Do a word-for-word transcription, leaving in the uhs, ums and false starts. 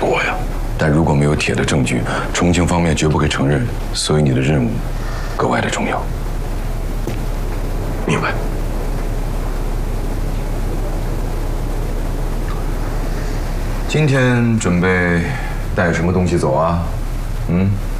我呀。但如果没有铁的证据，重庆方面绝不会承认，所以你的任务格外的重要。明白。今天准备带什么东西走啊？嗯。